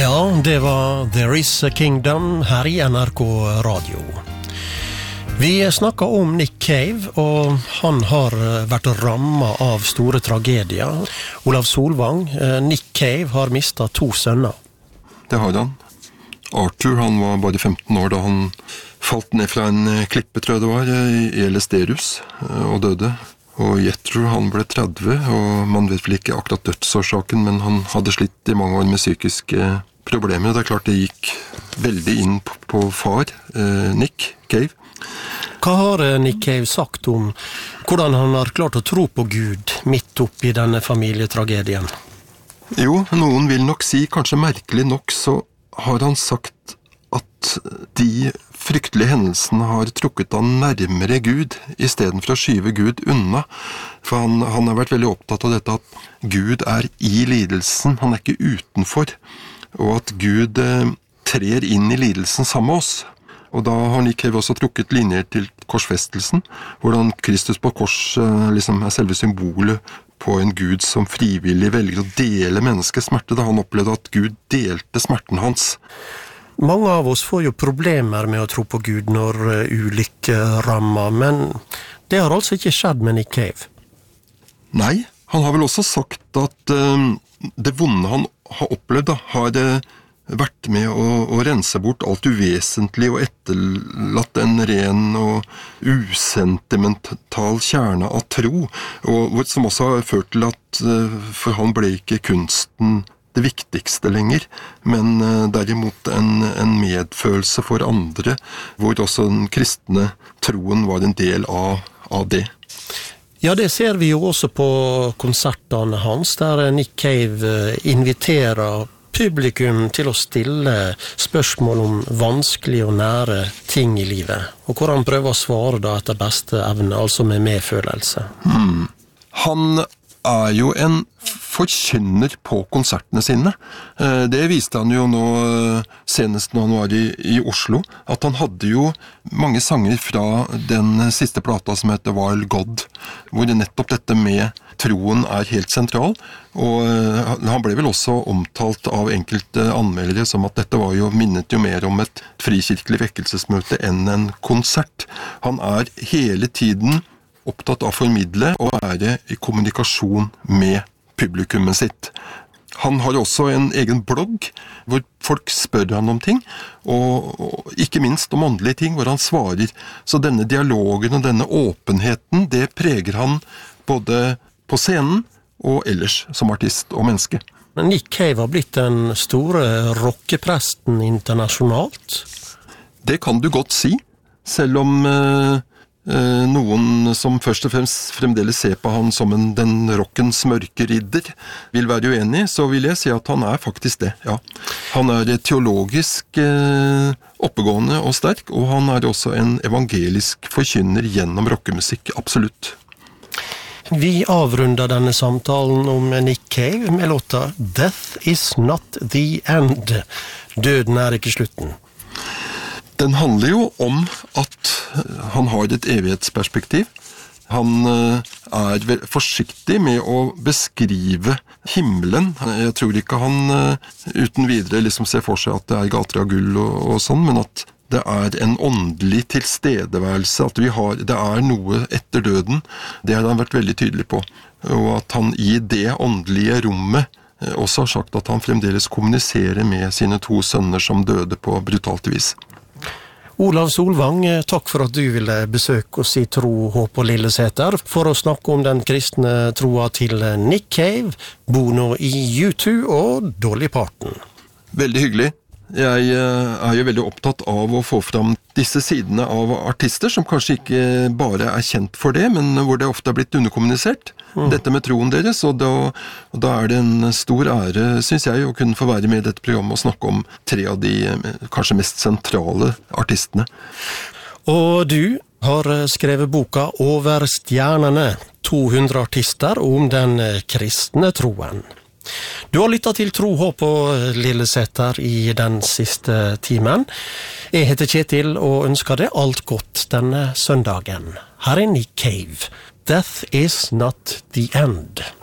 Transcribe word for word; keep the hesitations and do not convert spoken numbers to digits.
Ja, det var There is a Kingdom her i N R K Radio. Vi snakker om Nick Cave, og han har vært rammet av store tragedier. Olav Solvang, Nick Cave har mistet to sønner. Det har han. Arthur, han var bare femten år da han falt ned fra en klippe, tror jeg det var, i Elesteros, og døde. Og Jethro, han ble tretti, og man vet vel ikke akkurat dødsårsaken, men han hadde slitt i mange år med psykiske problemer. Det er klart det gikk veldig inn på, på far, eh, Nick Cave. Hva har Nick Cave sagt om hvordan han har klart å tro på Gud midt oppi denne familietragedien? Jo, noen vil nok si, kanskje merkelig nok, så har han sagt at de fryktelige hendelsene har trukket han nærmere Gud, i stedet for å skyve Gud unna. For han, han har vært veldig opptatt av dette at Gud er i lidelsen, han er ikke utenfor, og at Gud eh, trer inn i lidelsen sammen med oss. Og da har Nick Cave også trukket linjer til korsfestelsen, hvordan Kristus på kors eh, liksom er selve symbolet på en Gud som frivillig velger å dele menneskets smerte, da han opplevde at Gud delte smerten hans. Mange av oss får jo problemer med å tro på Gud når ulykke rammer, men det har altså ikke skjedd med Nick Cave. Nei, han har vel også sagt at uh, det vonde han har opplevd da, har det vært med å, å rense bort alt uvesentlig og etterlatt en ren og usentimental kjerne av tro, og som også har ført til at uh, for han ble ikke kunsten det viktigste lenger, men uh, derimot en, en medfølelse for andre, hvor også den kristne troen var en del av, av det. Ja, det ser vi jo også på konsertene hans, der Nick Cave inviterer publikum til å stille spørsmål om vanskelige og nære ting i livet, og hvor han prøver å svare da etter beste evne, altså med medfølelse. Hmm. Han er jo en forkynner på konsertene sine. Det viste han jo nå senest når han var i, i Oslo, at han hadde jo mange sanger fra den siste plata som heter Wild God, hvor nettopp dette med troen er helt sentral, og han ble vel også omtalt av enkelte anmeldere som at dette var jo, minnet jo mer om et frikirkelig vekkelsesmøte enn en konsert. Han er hele tiden opptatt av å formidle og være i kommunikasjon med publikummet sitt. Han har også en egen blogg hvor folk spør han om ting, og, og ikke minst om åndelige ting hvor han svarer. Så denne dialogen og denne åpenheten, det preger han både på scenen og ellers som artist og menneske. Nick Cave har blitt den store rockepresten internasjonalt. Det kan du godt si, selv om eh, noen som først og fremst fremdeles ser på han som en, den rockens mørke ridder vil være uenig, så vil jeg si at han er faktisk det, ja. Han er teologisk eh, oppegående og sterk, og han er også en evangelisk forkynner gjennom rockemusikk, absolutt. Vi avrunder denne samtalen om Nick Cave med låta Death is not the end. Døden er ikke slutten. Den handler jo om at han har et evighetsperspektiv. Han er forsiktig med å beskrive himmelen. Jeg tror ikke han uten videre liksom ser for seg at det er gater av gull og, og sånn, men at det er en åndelig tilstedeværelse, at vi har, det er noe etter døden. Det har han vært veldig tydelig på. Og at han i det åndelige rommet også har sagt at han fremdeles kommuniserer med sine to sønner som døde på brutalt vis. Olav Solvang, takk for at du ville besøke oss i Tro, Håp og Lilleseter for å snakke om den kristne troa til Nick Cave, Bono i U to og Dolly Parton. Veldig hyggelig. Jeg er jo veldig opptatt av å få fram disse sidene av artister som kanskje ikke bare er kjent for det, men hvor det ofte er blitt underkommunisert. Mm. Dette med troen deres, og da, og da er det en stor ære, synes jeg, å kunne få være med i dette programmet og snakke om tre av de kanskje mest sentrale artistene. Og du har skrevet boka Over stjernene, to hundre artister om den kristne troen. Du har lyttet til Tro, Håp og Lilleseter i den siste timen. Jeg heter Kjetil og ønsker deg alt godt denne søndagen. Her er Nick Cave. Death is not the end.